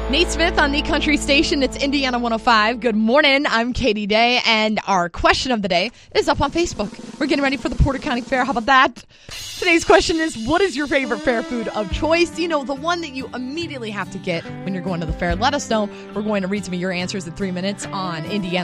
Nate Smith on the Country Station. It's Indiana 105. Good morning. I'm Katie Day, and our question of the day is up on Facebook. We're getting ready for the Porter County Fair. How about that? Today's question is, what is your favorite fair food of choice? You know, the one that you immediately have to get when you're going to the fair. Let us know. We're going to read some of your answers in 3 minutes on Indiana